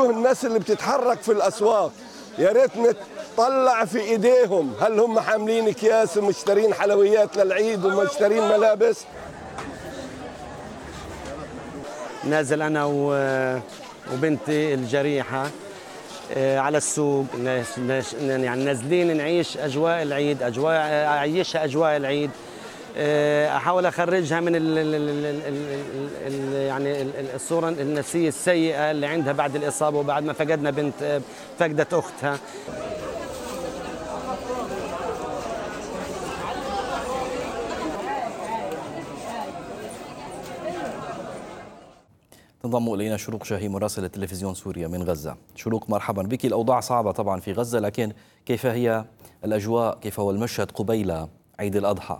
وجوه الناس اللي بتتحرك في الأسواق، يا ريت نطلع في إيديهم، هل هم حاملين أكياس ومشترين حلويات للعيد ومشترين ملابس؟ نازل أنا وبنتي الجريحة على السوق، يعني نازلين نعيش أجواء العيد، أعيشها أجواء العيد، أحاول أخرجها من يعني الصورة النفسية السيئة اللي عندها بعد الإصابة وبعد ما فقدنا بنت فقدت أختها. تنضم إلينا شروق شاهي مراسلة تلفزيون سوريا من غزة. شروق، مرحبا بك. الأوضاع صعبة طبعا في غزة، لكن كيف هي الأجواء، كيف هو المشهد قبيل عيد الأضحى؟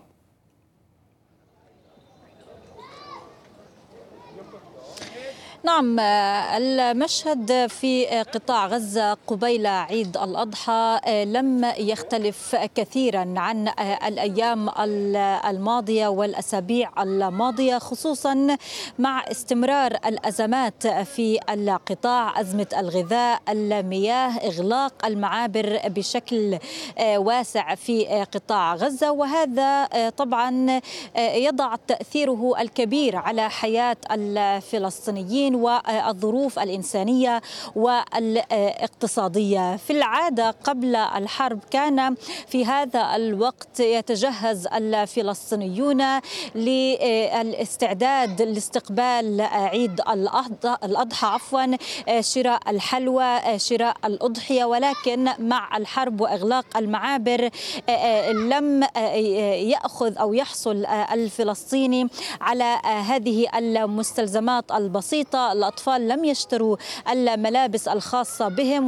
نعم، المشهد في قطاع غزة قبيل عيد الأضحى لم يختلف كثيرا عن الأيام الماضية والأسابيع الماضية، خصوصا مع استمرار الأزمات في القطاع، أزمة الغذاء، المياه، إغلاق المعابر بشكل واسع في قطاع غزة، وهذا طبعا يضع تأثيره الكبير على حياة الفلسطينيين والظروف الإنسانية والاقتصادية. في العادة قبل الحرب كان في هذا الوقت يتجهز الفلسطينيون للاستعداد لاستقبال عيد الأضحى، شراء الحلوى، شراء الأضحية، ولكن مع الحرب وإغلاق المعابر لم يأخذ أو يحصل الفلسطيني على هذه المستلزمات البسيطة. الأطفال لم يشتروا الملابس الخاصة بهم،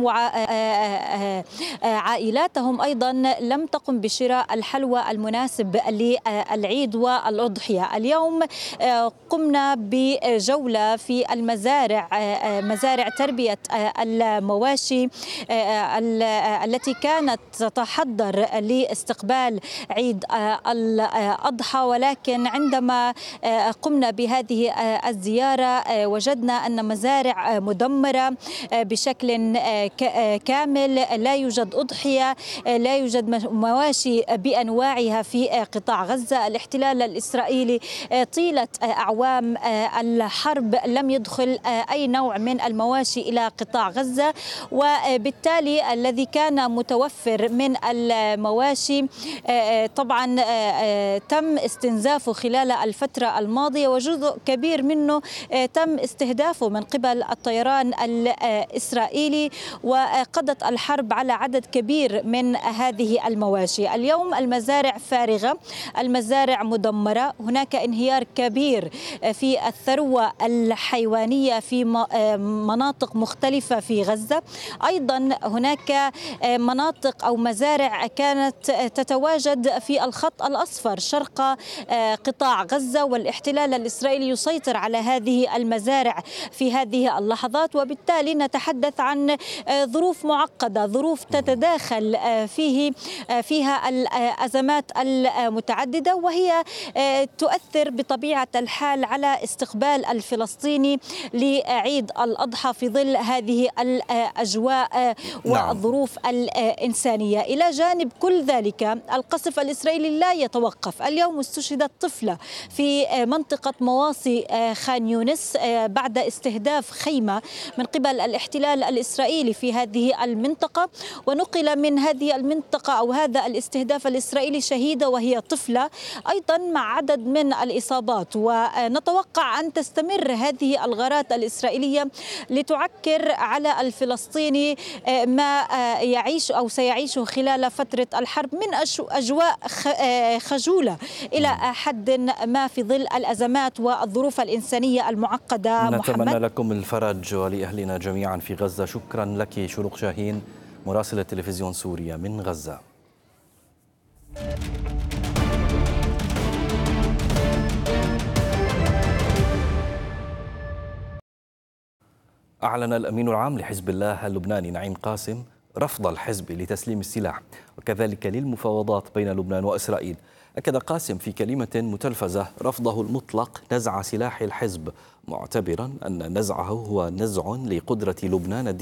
وعائلاتهم أيضا لم تقم بشراء الحلوى المناسب للعيد والأضحية. اليوم قمنا بجولة في المزارع، مزارع تربية المواشي التي كانت تتحضر لاستقبال عيد الأضحى، ولكن عندما قمنا بهذه الزيارة وجدنا أن مزارع مدمرة بشكل كامل، لا يوجد أضحية، لا يوجد مواشي بأنواعها في قطاع غزة. الاحتلال الإسرائيلي طيلة أعوام الحرب لم يدخل أي نوع من المواشي إلى قطاع غزة، وبالتالي الذي كان متوفر من المواشي طبعا تم استنزافه خلال الفترة الماضية، وجزء كبير منه تم استهدافه من قبل الطيران الإسرائيلي، وقضت الحرب على عدد كبير من هذه المواشي. اليوم المزارع فارغة، المزارع مدمرة، هناك انهيار كبير في الثروة الحيوانية في مناطق مختلفة في غزة. أيضا هناك مناطق أو مزارع كانت تتواجد في الخط الأصفر شرق قطاع غزة، والاحتلال الإسرائيلي يسيطر على هذه المزارع في هذه اللحظات، وبالتالي نتحدث عن ظروف معقدة، ظروف تتداخل فيها الأزمات المتعددة، وهي تؤثر بطبيعة الحال على استقبال الفلسطيني لعيد الأضحى في ظل هذه الأجواء والظروف الإنسانية. إلى جانب كل ذلك القصف الإسرائيلي لا يتوقف. اليوم استشهدت طفلة في منطقة مواصي خان يونس بعد استهداف خيمة من قبل الاحتلال الإسرائيلي في هذه المنطقة، ونقل من هذه المنطقة أو هذا الاستهداف الإسرائيلي شهيدة وهي طفلة، أيضا مع عدد من الإصابات. ونتوقع أن تستمر هذه الغارات الإسرائيلية لتعكر على الفلسطيني ما يعيش أو سيعيشه خلال فترة الحرب من أجواء خجولة إلى حد ما في ظل الأزمات والظروف الإنسانية المعقدة. نتمنى لكم الفرج ولأهلنا جميعا في غزة. شكرا لك شروق شاهين مراسلة تلفزيون سوريا من غزة. أعلن الأمين العام لحزب الله اللبناني نعيم قاسم رفض الحزب لتسليم السلاح وكذلك للمفاوضات بين لبنان وإسرائيل. أكد قاسم في كلمة متلفزة رفضه المطلق نزع سلاح الحزب، معتبرا أن نزعه هو نزع لقدرة لبنان